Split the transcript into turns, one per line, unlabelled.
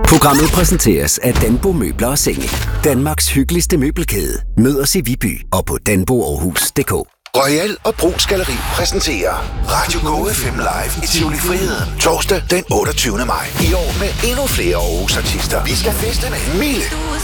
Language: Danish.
Programmet præsenteres af Danbo Møbler og Senge. Danmarks hyggeligste møbelkæde. Mød os i Viby og på danboaarhus.dk.
Royal og Brugs Galleri præsenterer Radio Go FM Live i Tivoli Friheden. Torsdag den 28. maj. I år med endnu flere Aarhus artister. Vi skal feste med Mille,